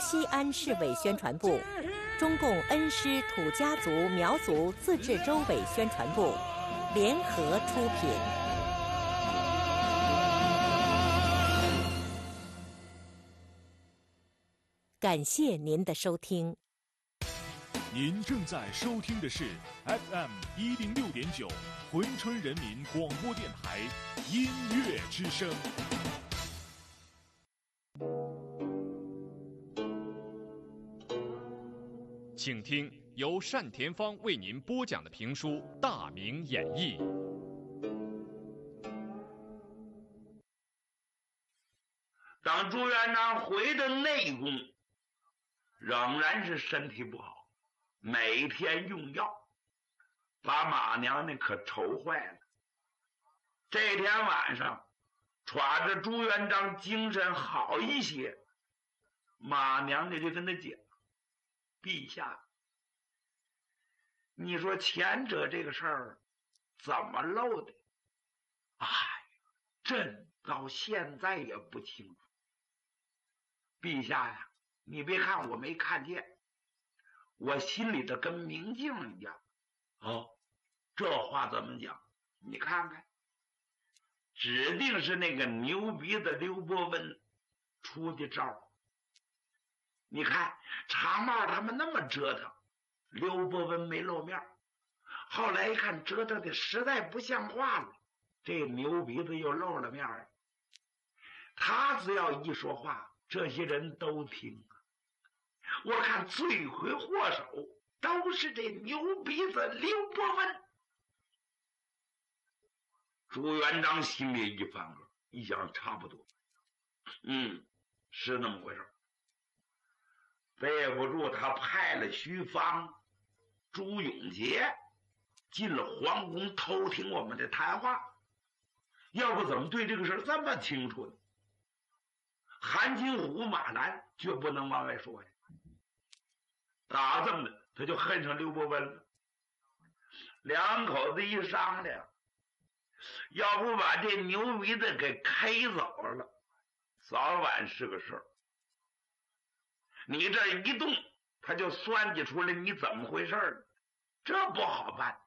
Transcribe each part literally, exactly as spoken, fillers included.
西安市委宣传部、中共恩施土家族苗族自治州委宣传部联合出品。感谢您的收听。 您正在收听的是 F M 一零六点九珲春人民广播电台音乐之声。请听由单田芳为您播讲的评书《大明演义》。 当朱元璋回到内宫，仍然是身体不好，每天用药，把马娘娘可愁坏了。这天晚上抓着朱元璋精神好一些，马娘娘就跟他讲：陛下，你说前者这个事儿怎么漏的？哎呀，朕到现在也不清楚。陛下呀，你别看我没看见，我心里头跟明镜一样。哦，这话怎么讲？你看看，指定是那个牛鼻子刘伯温出的招。你看长帽他们那么折腾，刘伯温没露面，后来一看折腾的实在不像话了，这牛鼻子又露了面了。他只要一说话，这些人都听。我看罪魁祸首都是这牛鼻子刘伯温。朱元璋心里一翻个，一想差不多，嗯，是那么回事。背不住，他派了徐芳、朱永杰进了皇宫偷听我们的谈话，要不怎么对这个事这么清楚呢？韩金虎、马兰绝不能往外说呀。打这么的，他就恨上刘伯温了。两口子一商量，要不把这牛鼻子给 K 走了，早晚是个事儿。你这一动，他就算计出来你怎么回事了，这不好办。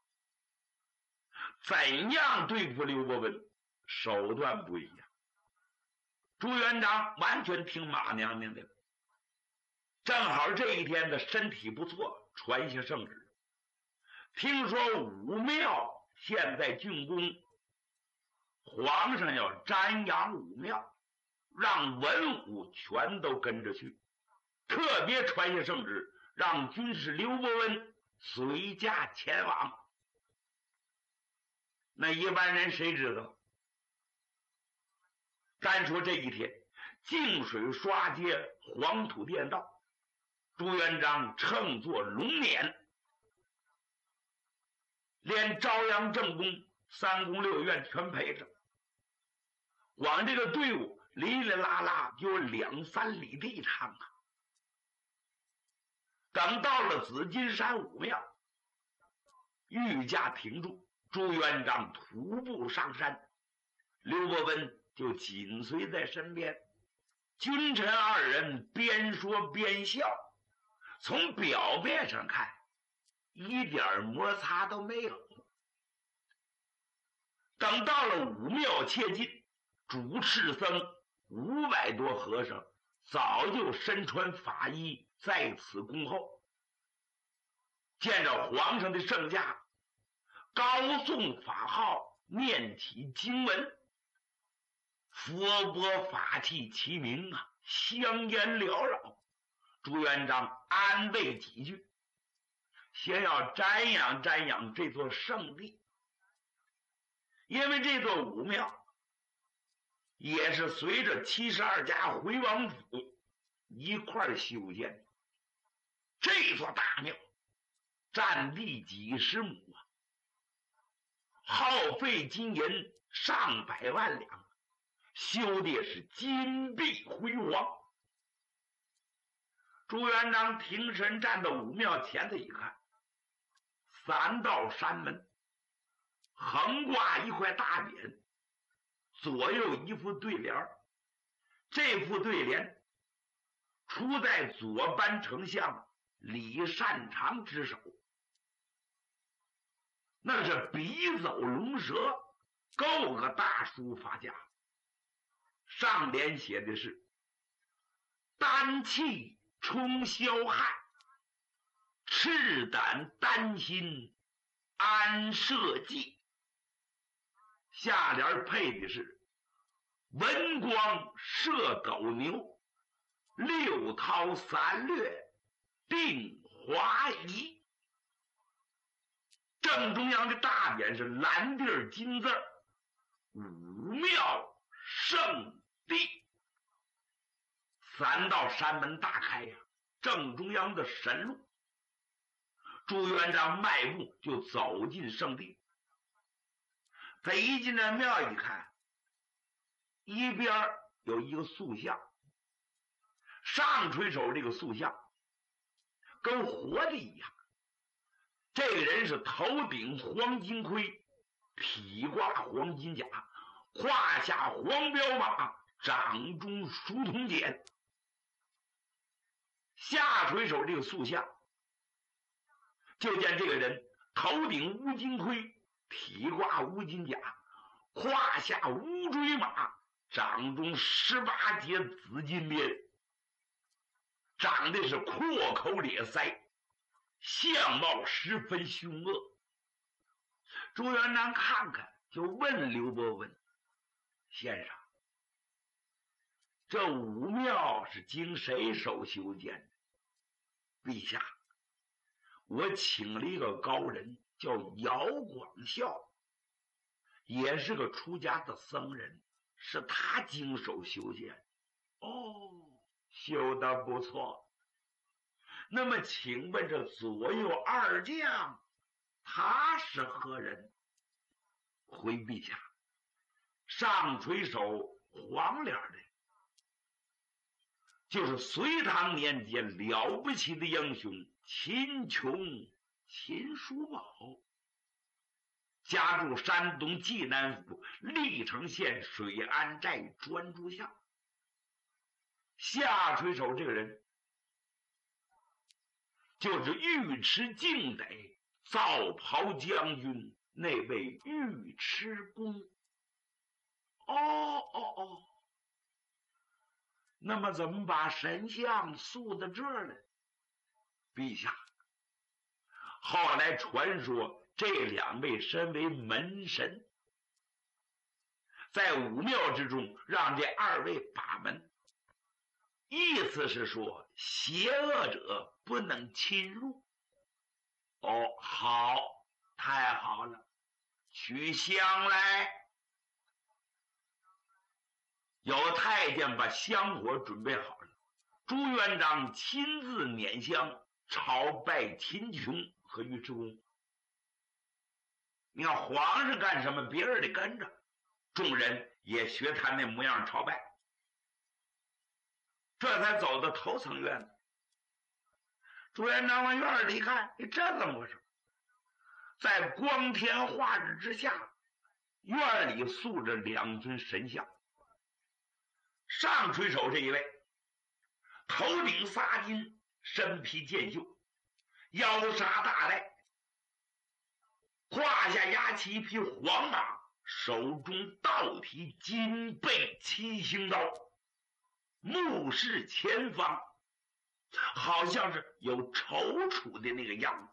怎样对付刘伯温，手段不一样。朱元璋完全听马娘娘的，正好这一天的身体不错，传下圣旨，听说武庙现在竣工，皇上要瞻仰武庙，让文武全都跟着去，特别传下圣旨，让军师刘伯温随驾前往。那一般人谁知道？单说这一天，净水刷街，黄土垫道，朱元璋乘坐龙辇，连朝阳正宫、三宫六院全陪着，往这个队伍哩哩啦啦有两三里地长啊。等到了紫金山武庙，御驾停住，朱元璋徒步上山，刘伯温就紧随在身边，君臣二人边说边笑，从表面上看一点摩擦都没有。等到了武庙切近，主持僧五百多和尚早就身穿法衣在此恭候，见着皇上的圣驾，高诵法号，念起经文，佛钵法器齐鸣啊，香烟缭绕。朱元璋安慰几句，先要瞻仰瞻仰这座圣地，因为这座武庙也是随着七十二家回王府一块修建的。这座大庙占地几十亩啊，耗费金银上百万两，修的也是金碧辉煌。朱元璋停神站到武庙前头一看，三道山门，横挂一块大匾，左右一副对联，这副对联出在左班丞相李善长之手，那是笔走龙蛇，够个大书法家。上联写的是丹气冲霄汉，赤胆丹心安社稷。下联配的是文光射斗牛，六韬三略定华夷。正中央的大匾是蓝地金字，武庙圣地。三道山门大开呀，正中央的神路，朱元璋迈步就走进圣地。他一进这庙一看，一边有一个塑像，上垂手这个塑像跟活的一样。这个人是头顶黄金盔，披挂黄金甲，胯下黄骠马，掌中书童锏。下垂手这个塑像，就见这个人头顶乌金盔，披挂乌金甲，胯下乌骓马，掌中十八节紫金鞭，长得是阔口咧腮，相貌十分凶恶。朱元璋看看，就问刘伯温：“先生，这武庙是经谁手修建的？”“陛下，我请了一个高人，叫姚广孝，也是个出家的僧人，是他经手修建。”“哦，修得不错。那么请问这左右二将他是何人？”“回陛下，上垂手黄脸的，就是隋唐年间了不起的英雄秦琼、秦叔宝，家住山东济南府历城县水安寨专诸巷。下垂手这个人就是尉迟敬德皂袍将军那位尉迟恭。”“哦哦哦，那么怎么把神像塑到这儿呢？”“陛下，后来传说这两位身为门神，在武庙之中让这二位把门，意思是说邪恶者不能侵入。”“哦，好，太好了，取香来。”有太监把香火准备好了，朱元璋亲自拈香朝拜秦琼和尉迟恭。你看皇上干什么，别人得跟着，众人也学他那模样朝拜，这才走到头层院子。朱元璋往院里一看，这怎么回事？在光天化日之下，院里塑着两尊神像。上垂手这一位，头顶撒金，身披箭袖，腰杀大带，胯下压起一匹黄马，手中倒提金背七星刀，目视前方，好像是有踌躇的那个样子。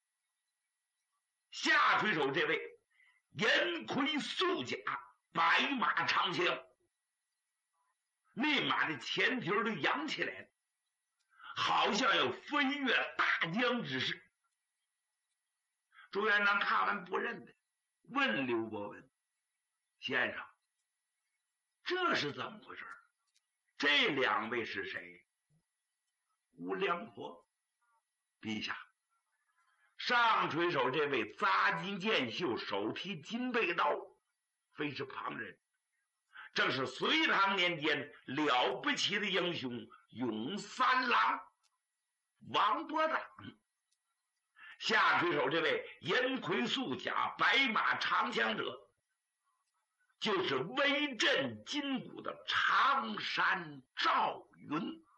下垂手这位，银盔素甲，白马长枪，那马的前蹄都扬起来了，好像有飞越大江之势。朱元璋看完不认得，问刘伯温：“先生，这是怎么回事？这两位是谁？”“无量婆。”“陛下，上垂手这位扎金箭袖，手提金背刀，非是旁人，正是隋唐年间了不起的英雄永三郎王伯党。下垂手这位银盔素甲，白马长枪者，就是威震金鼓的常山赵云。”